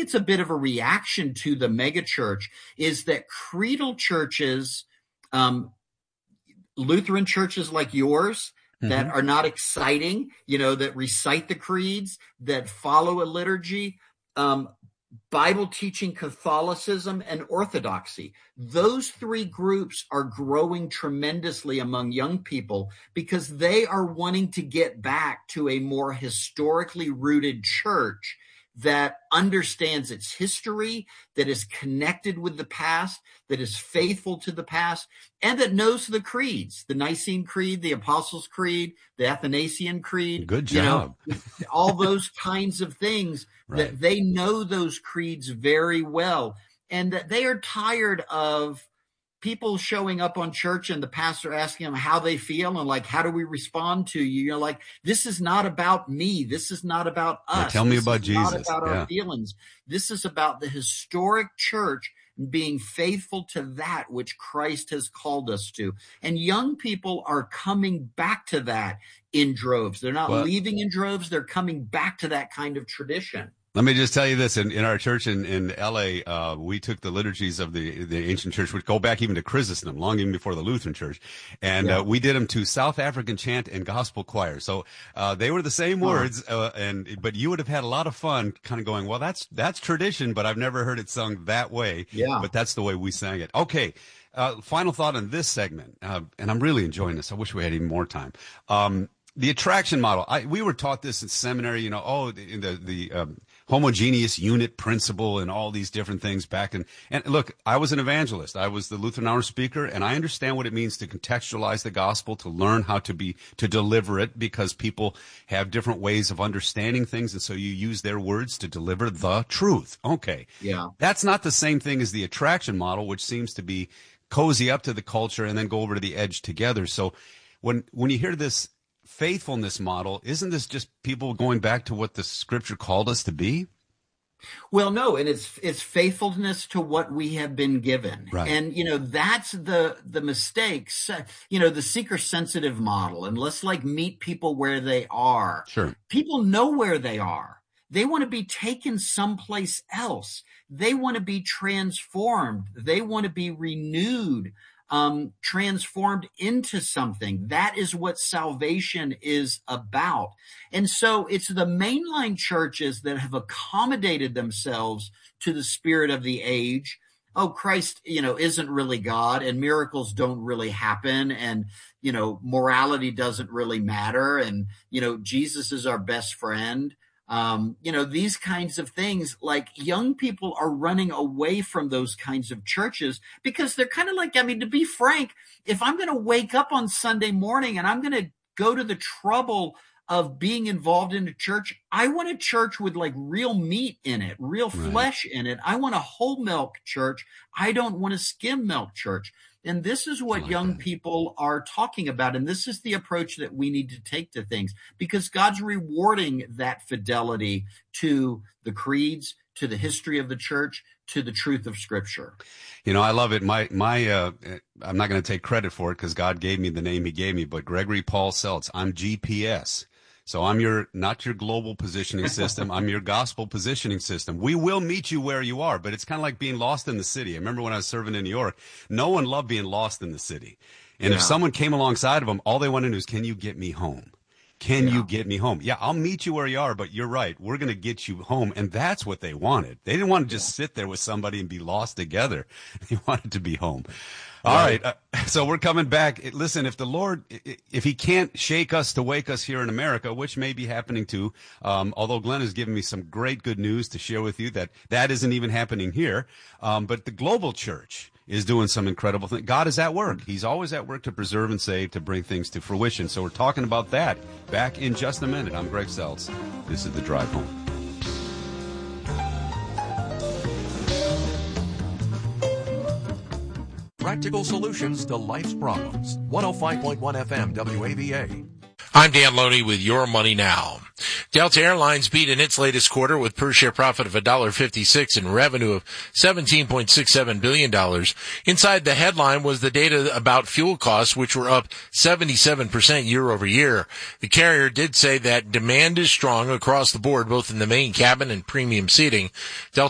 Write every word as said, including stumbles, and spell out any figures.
it's a bit of a reaction to the megachurch, is that creedal churches, um, Lutheran churches like yours, that mm-hmm. are not exciting, you know, that recite the creeds, that follow a liturgy, um, Bible teaching Catholicism, and Orthodoxy. Those three groups are growing tremendously among young people because they are wanting to get back to a more historically rooted church that understands its history, that is connected with the past, that is faithful to the past, and that knows the creeds, the Nicene Creed, the Apostles' Creed, the Athanasian Creed. Good job. You know, all those kinds of things, right. that they know those creeds very well, and that they are tired of people showing up on church and the pastor asking them how they feel and like, how do we respond to you? You're like, this is not about me. This is not about us. Yeah, tell me this about is Jesus. Not about yeah. our feelings. This is about the historic church and being faithful to that which Christ has called us to. And young people are coming back to that in droves. They're not well, leaving in droves. They're coming back to that kind of tradition. Let me just tell you this. In, in our church in, in L A, uh, we took the liturgies of the, the ancient church, which go back even to Chrysostom, long even before the Lutheran church. And yeah. uh, we did them to South African chant and gospel choir. So uh, they were the same words, uh, and but you would have had a lot of fun kind of going, well, that's that's tradition, but I've never heard it sung that way. Yeah. But that's the way we sang it. Okay. Uh, final thought on this segment, uh, and I'm really enjoying this. I wish we had even more time. Um, the attraction model. I, we were taught this in seminary, you know, oh, the, the, the um, homogeneous unit principle and all these different things back in. And look, I was an evangelist. I was the Lutheran Hour speaker, and I understand what it means to contextualize the gospel, to learn how to be, to deliver it, because people have different ways of understanding things. And so you use their words to deliver the truth. Okay. Yeah. That's not the same thing as the attraction model, which seems to be cozy up to the culture and then go over to the edge together. So when, when you hear this faithfulness model, isn't this just people going back to what the scripture called us to be? Well, no, and it's it's faithfulness to what we have been given. Right. And, you know, that's the the mistakes, you know, the seeker-sensitive model. And let's like meet people where they are. Sure. People know where they are. They want to be taken someplace else. They want to be transformed. They want to be renewed. Um, transformed into something. That is what salvation is about. And so it's the mainline churches that have accommodated themselves to the spirit of the age. Oh, Christ, you know, isn't really God, and miracles don't really happen, and, you know, morality doesn't really matter, and, you know, Jesus is our best friend. Um, you know, these kinds of things, like young people are running away from those kinds of churches because they're kind of like, I mean, to be frank, if I'm going to wake up on Sunday morning and I'm going to go to the trouble of being involved in a church, I want a church with like real meat in it, real right. flesh in it. I want a whole milk church. I don't want a skim milk church. And this is what like young that. people are talking about. And this is the approach that we need to take to things, because God's rewarding that fidelity to the creeds, to the history of the church, to the truth of Scripture. You know, I love it. My, my, uh, I'm not going to take credit for it because God gave me the name he gave me, but Gregory Paul Seltz, I'm G P S. So I'm your, not your global positioning system. I'm your gospel positioning system. We will meet you where you are, but it's kind of like being lost in the city. I remember when I was serving in New York, no one loved being lost in the city. And yeah. if someone came alongside of them, all they wanted to do is, can you get me home? Can yeah. you get me home? Yeah, I'll meet you where you are, but you're right. We're going to get you home. And that's what they wanted. They didn't want to just yeah. sit there with somebody and be lost together. They wanted to be home. All right. right. Uh, so we're coming back. Listen, if the Lord, if he can't shake us to wake us here in America, which may be happening too, um, although Glenn has given me some great good news to share with you that that isn't even happening here. Um, but the global church is doing some incredible things. God is at work. He's always at work to preserve and save, to bring things to fruition. So we're talking about that back in just a minute. I'm Greg Seltz. This is The Drive Home. Practical solutions to life's problems. one oh five point one F M W A V A. I'm Dan Loney with Your Money Now. Delta Airlines beat in its latest quarter with per-share profit of one dollar fifty-six and revenue of seventeen point six seven billion dollars. Inside the headline was the data about fuel costs, which were up seventy-seven percent year over year. The carrier did say that demand is strong across the board, both in the main cabin and premium seating. Delta